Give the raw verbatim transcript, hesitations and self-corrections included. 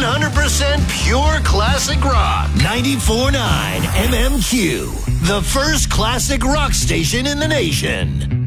hundred percent pure classic rock. ninety-four point nine M M Q, the first classic rock station in the nation.